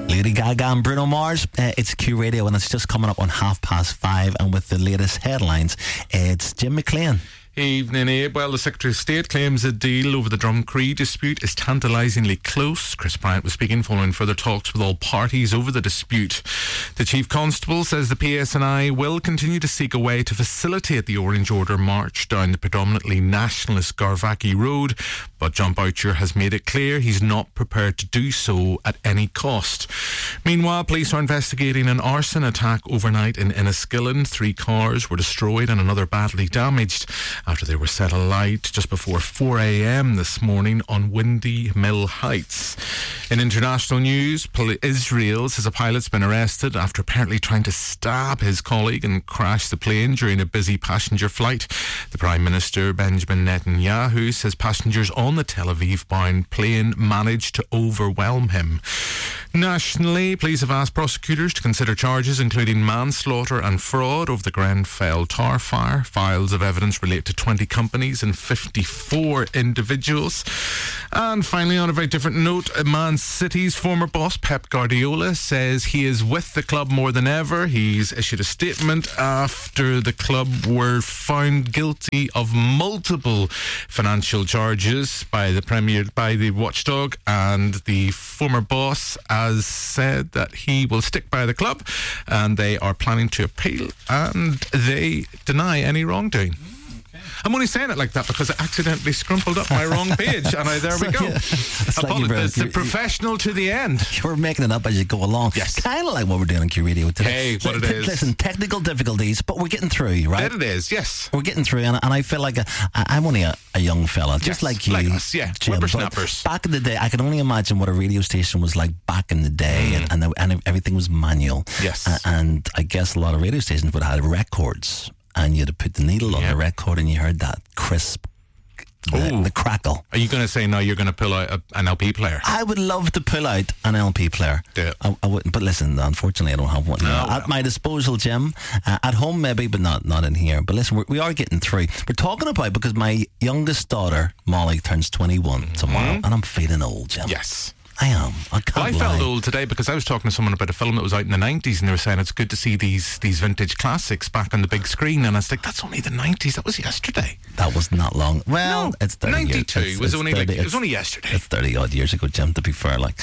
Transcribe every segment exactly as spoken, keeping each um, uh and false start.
Lady Gaga and Bruno Mars. Uh, it's Q Radio, and it's just coming up on half past five. And with the latest headlines, it's Jim McLean. Evening, Abe. Well, the Secretary of State claims a deal over the Drumcree dispute is tantalisingly close. Chris Bryant was speaking following further talks with all parties over the dispute. The Chief Constable says the P S N I will continue to seek a way to facilitate the Orange Order march down the predominantly nationalist Garvaki Road, but John Boucher has made it clear he's not prepared to do so at any cost. Meanwhile, police are investigating an arson attack overnight in Enniskillen. Three cars were destroyed and another badly damaged after they were set alight just before four a.m. this morning on Windy Mill Heights. In international news, Israel says a pilot's been arrested after apparently trying to stab his colleague and crash the plane during a busy passenger flight. The Prime Minister, Benjamin Netanyahu, says passengers on the Tel Aviv-bound plane managed to overwhelm him. Nationally, police have asked prosecutors to consider charges including manslaughter and fraud over the Grenfell Tower fire. Files of evidence relate to twenty companies and fifty-four individuals. And finally, on a very different note, Man City's former boss Pep Guardiola says he is with the club more than ever. He's issued a statement after the club were found guilty of multiple financial charges by the Premier, by the watchdog, and the former boss has said that he will stick by the club, and they are planning to appeal, and they deny any wrongdoing. I'm only saying it like that because I accidentally scrumpled up my wrong page, and I, there we go. Yeah, it's like Apolo- you're, it's the you're, professional to the end. You're making it up as you go along. Yes. Kind of like what we're doing on Q Radio today. Hey, what it L- is. Listen, technical difficulties, but we're getting through, right? There it is, yes. We're getting through, and, and I feel like a, I, I'm only a, a young fella, just Yes, like you. like us, yeah. Jim, Whippersnappers. but back in the day, I can only imagine what a radio station was like back in the day, Mm. and, and and everything was manual. Yes. A- and I guess a lot of radio stations would have had records, and you had to put the needle on Yep. the record, and you heard that crisp, the, Ooh. the crackle. Are you going to say now you're going to pull out a, an L P player? I would love to pull out an L P player. Do it. I, I wouldn't, but listen, unfortunately, I don't have one No, now. no. At my disposal, Jim. Uh, at home, maybe, but not not in here. But listen, we're, we are getting through. We're talking about because my youngest daughter, Molly, turns twenty-one Mm-hmm. tomorrow, and I'm feeling old, Jim. Yes. I am. I can't Well, I felt lie. old today because I was talking to someone about a film that was out in the nineties, and they were saying it's good to see these these vintage classics back on the big screen. And I was like, that's only the nineties. That was yesterday. That was not long. Well, No, it's thirty ninety-two years. It's, was it's only thirty, like, it was it's- only yesterday. It's thirty odd years ago, Jim. To be fair, like.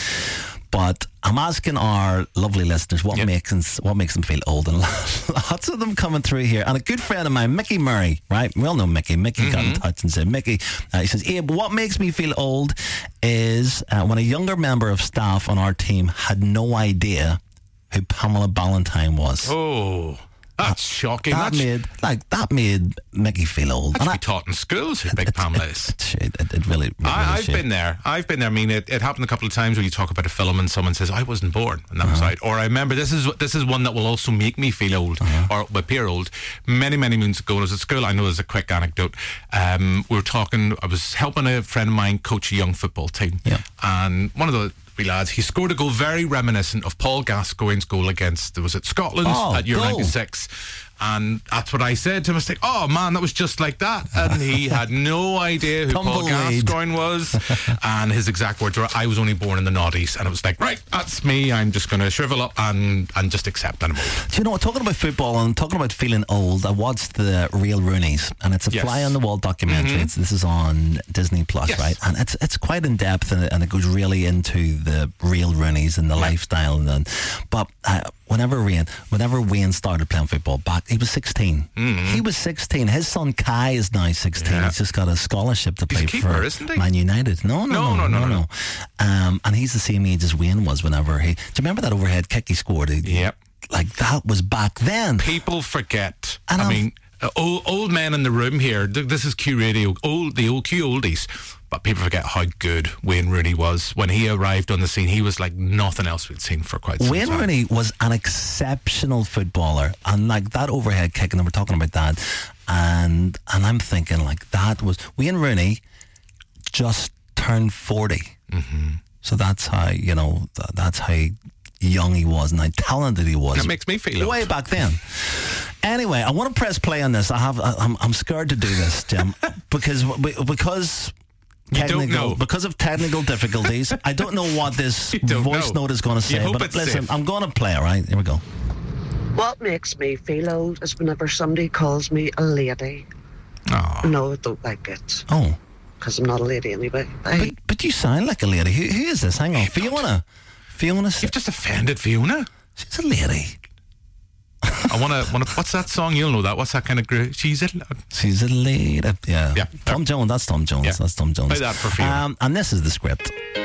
But I'm asking our lovely listeners what Yep. makes them, what makes them feel old, and lots of them coming through here. And a good friend of mine, Mickey Murray, right? We all know Mickey. Mickey got in touch and said, Mickey, uh, he says, Abe, what makes me feel old is uh, when a younger member of staff on our team had no idea who Pamela Ballantyne was. Oh, that's shocking. that That sh- made like that made Mickey feel old. that should be taught in schools who Big Pamela is. It, it, it, it really, it really I, I've should. been there. I've been there. I mean, it, it happened a couple of times where you talk about a film and someone says, "I wasn't born," and that was Uh-huh. out. Or I remember this is this is one that will also make me feel old or appear old. Many many moons ago, when I was at school, I know there's a quick anecdote. Um, we were talking. I was helping a friend of mine coach a young football team, Yeah. and one of the wee lads, he scored a goal very reminiscent of Paul Gascoigne's goal against, was it Scotland Oh, at Euro goal. ninety-six. And that's what I said to him. I was like, oh man, that was just like that. And he had no idea who Paul Tumbleweed. Gascoigne was. And his exact words were, I was only born in the noughties. And it was like, right, that's me. I'm just going to shrivel up and, and just accept that I'm old. Do you know what? Talking about football and talking about feeling old, I watched the Real Roonies, and it's a Yes. fly on the wall documentary. It's, this is on Disney Plus, Yes. right? And it's it's quite in depth, and it, and it goes really into the real Roonies and the lifestyle. And then, but uh, whenever Wayne, whenever Wayne started playing football back, he was sixteen. He was sixteen. His son Kai is now sixteen. Yeah. He's just got a scholarship to He's play a keeper, for isn't he? Man United. No, no, no, No, no, no, no, no. Um, and he's the same age as Wayne was whenever he. Do you remember that overhead kick he scored? He- Yep. Like that was back then. People forget. And I I've- mean, uh, old, old men in the room here, th- this is Q Radio, old the old Q oldies. But people forget how good Wayne Rooney was. When he arrived on the scene, he was like nothing else we'd seen for quite some Wayne time. Rooney was an exceptional footballer, and like that overhead kick, and we're talking about that, and and I'm thinking like that was Wayne Rooney just turned forty, Mm-hmm. so that's how you know th- that's how young he was and how talented he was. That makes me feel old. way back then. Anyway, I want to press play on this. I have I- I'm I'm scared to do this, Jim, because because. technical, don't know. because of technical difficulties. I don't know what this voice know. note is going to say, You hope but it's listen, safe. I'm going to play it, right? Here we go. What makes me feel old is whenever somebody calls me a lady. Oh. No, I don't like it. Oh. Because I'm not a lady anyway. I, But, but you sound like a lady. Who, who is this? Hang on. Fiona. Fiona. You've just offended Fiona. She's a lady. I want to. Want to? What's that song? You'll know that. What's that kind of group? She's a. She's a lady. Yeah. Yeah. Tom Jones. That's Tom Jones. Yeah. That's Tom Jones. Play that for Fiona. Um, and this is the script.